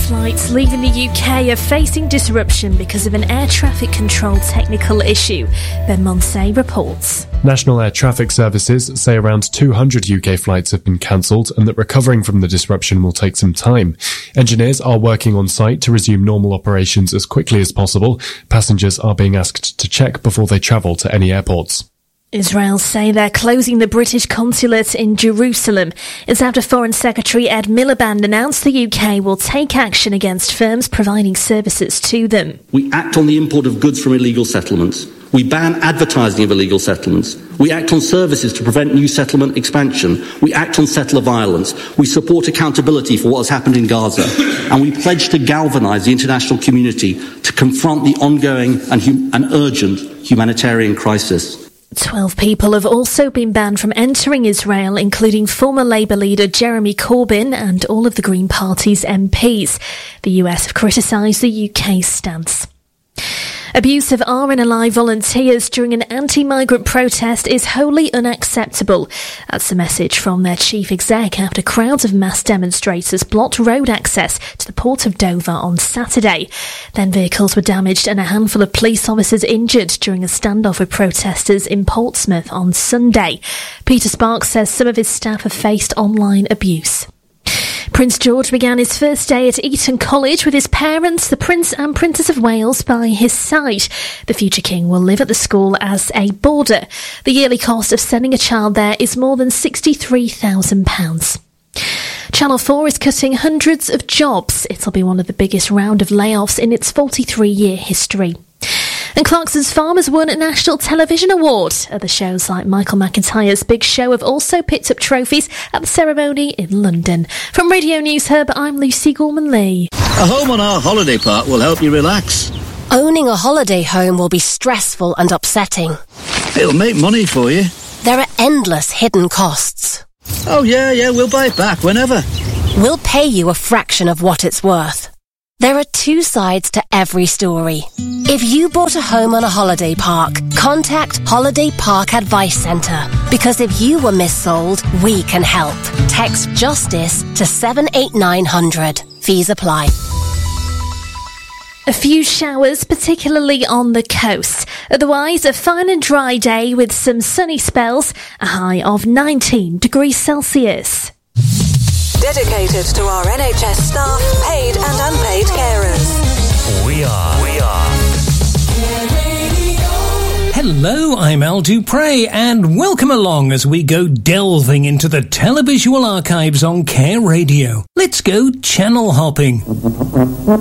flights leaving the UK are facing disruption because of an air traffic control technical issue. Ben Monsey reports. National Air Traffic Services say around 200 UK flights have been cancelled and that recovering from the disruption will take some time. Engineers are working on site to resume normal operations as quickly as possible. Passengers are being asked to check before they travel to any airports. Israel say they're closing the British consulate in Jerusalem. It's after Foreign Secretary Ed Miliband announced the UK will take action against firms providing services to them. We act on the import of goods from illegal settlements. We ban advertising of illegal settlements. We act on services to prevent new settlement expansion. We act on settler violence. We support accountability for what has happened in Gaza. And we pledge to galvanise the international community to confront the ongoing and urgent humanitarian crisis. 12 people have also been banned from entering Israel, including former Labour leader Jeremy Corbyn and all of the Green Party's MPs. The US have criticised the UK's stance. Abuse of RNLI volunteers during an anti-migrant protest is wholly unacceptable. That's the message from their chief exec after crowds of mass demonstrators blocked road access to the port of Dover on Saturday. Then vehicles were damaged and a handful of police officers injured during a standoff with protesters in Portsmouth on Sunday. Peter Sparks says some of his staff have faced online abuse. Prince George began his first day at Eton College with his parents, the Prince and Princess of Wales, by his side. The future king will live at the school as a boarder. The yearly cost of sending a child there is more than £63,000. Channel 4 is cutting hundreds of jobs. It'll be one of the biggest round of layoffs in its 43-year history. And Clarkson's Farmers won a National Television Award. Other shows like Michael McIntyre's Big Show have also picked up trophies at the ceremony in London. From Radio News Hub, I'm Lucy Gorman-Lee. A home on our holiday park will help you relax. Owning a holiday home will be stressful and upsetting. It'll make money for you. There are endless hidden costs. Oh yeah, we'll buy it back whenever. We'll pay you a fraction of what it's worth. There are two sides to every story. If you bought a home on a holiday park, contact Holiday Park Advice Centre. Because if you were missold, we can help. Text JUSTICE to 78900. Fees apply. A few showers, particularly on the coast. Otherwise, a fine and dry day with some sunny spells, a high of 19 degrees Celsius. Dedicated to our NHS staff, paid and unpaid carers. We are. Hello, I'm Al Dupre, and welcome along as we go delving into the televisual archives on Care Radio. Let's go channel hopping.